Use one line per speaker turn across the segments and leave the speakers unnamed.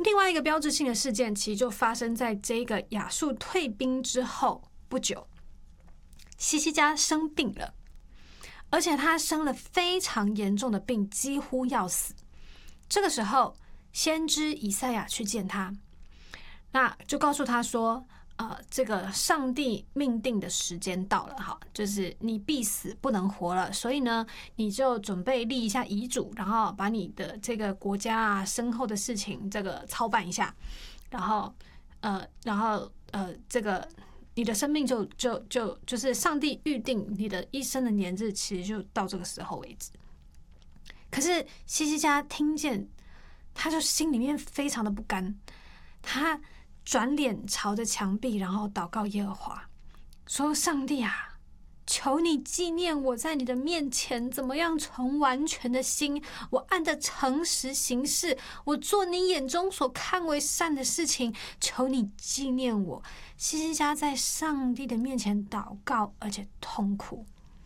另外一个标志性的事件，其实就发生在这个亚述退兵之后不久，希西家生病了，而且他生了非常严重的病，几乎要死。这个时候，先知以赛亚去见他，那就告诉他说，这个上帝命定的时间到了，哈，就是你必死不能活了，所以呢，你就准备立一下遗嘱，然后把你的这个国家啊、身后的事情这个操办一下，然后这个你的生命就是上帝预定你的一生的年日，其实就到这个时候为止。可是希西家听见，他就心里面非常的不甘，他转脸朝着墙壁，然后祷告耶和华，说：“上帝啊，求你纪念我在你的面前怎么样存完全的心，我按着诚实行事，我做你眼中所看为善的事情，求你纪念我。”希西家在上帝的面前祷告，而且痛哭。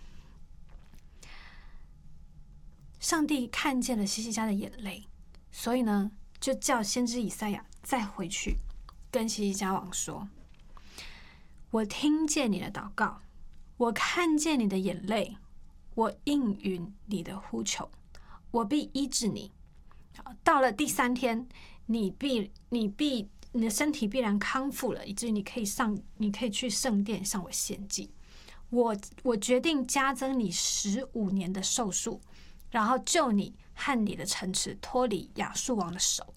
上帝看见了希西家的眼泪，所以呢，就叫先知以赛亚再回去跟希西家王说：“我听见你的祷告，我看见你的眼泪，我应允你的呼求，我必医治你。到了第3天，你的身体必然康复了，以至于你可以去圣殿向我献祭。我决定加增你15年的寿数，然后救你和你的城池脱离亚述王的手。”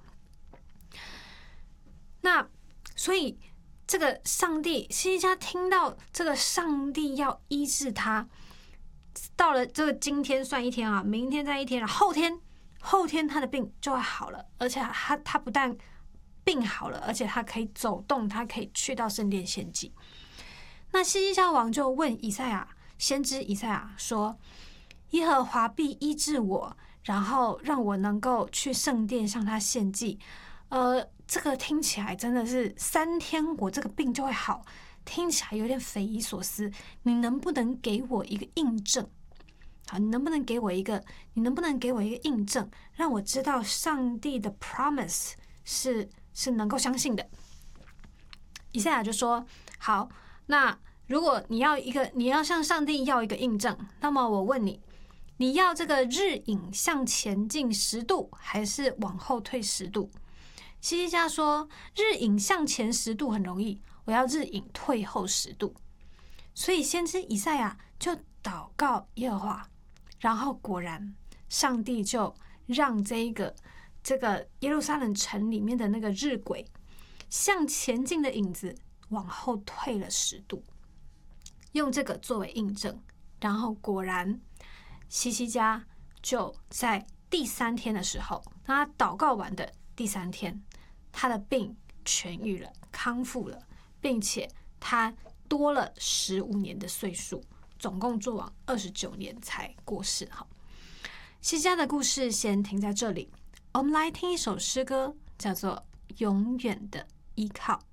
那所以这个上帝，希西家听到这个上帝要医治他，到了这个今天算一天啊，明天再一天，后天他的病就会好了，而且他不但病好了，而且他可以走动，他可以去到圣殿献祭。那希西家王就问以赛亚，先知以赛亚说：“耶和华必医治我，然后让我能够去圣殿向他献祭。”这个听起来真的是3天我这个病就会好，听起来有点匪夷所思。你能不能给我一个印证？好，你能不能给我一个印证，让我知道上帝的 promise 是能够相信的？以赛亚就说：“好，那如果你要向上帝要一个印证，那么我问你，你要这个日影向前进10度，还是往后退10度？”希西家说：“日影向前10度很容易，我要日影退后10度。”所以先知以赛亚就祷告耶和华，然后果然上帝就让这个耶路撒冷城里面的那个日晷向前进的影子往后退了10度，用这个作为印证。然后果然希西家就在第3天的时候，当他祷告完的第3天，他的病痊愈了，康复了，并且他多了15年的岁数，总共做完29年才过世。希西家的故事先停在这里，我们来听一首诗歌，叫做《永远的依靠》。